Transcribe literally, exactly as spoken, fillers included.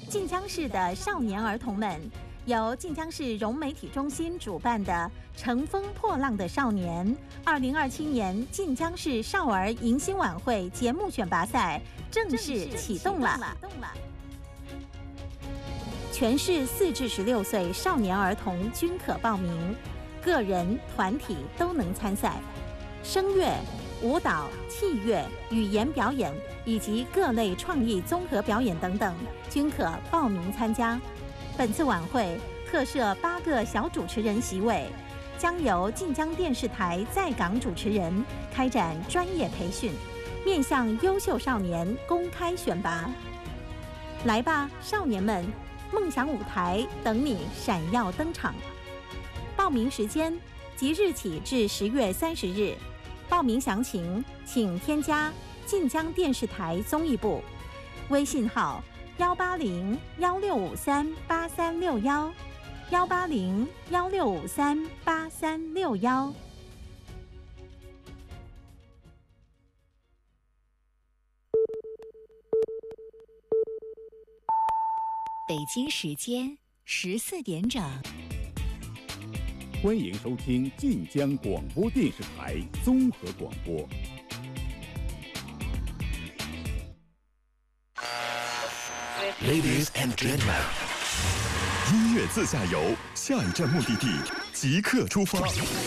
晋江市的少年儿童们，由晋江市融媒体中心主办的《乘风破浪的少年》二零二七年晋江市少儿迎新晚会节目选拔赛正式启动了。全市四至十六岁少年儿童均可报名，个人、团体都能参赛。声乐、舞蹈、器乐、语言表演以及各类创意综合表演等等，均可报名参加。本次晚会特设八个小主持人席位，将由晋江电视台在港主持人开展专业培训，面向优秀少年公开选拔。来吧，少年们！梦想舞台等你闪耀登场。报名时间即日起至十月三十日。报名详情请添加晋江电视台综艺部微信号幺八零幺六五三八三六幺幺八零幺六五三八三六幺。 北京时间十四点整， 欢迎收听晋江广播电视台综合广播。 Ladies and gentlemen， 音乐自驾游，下一站目的地即刻出发。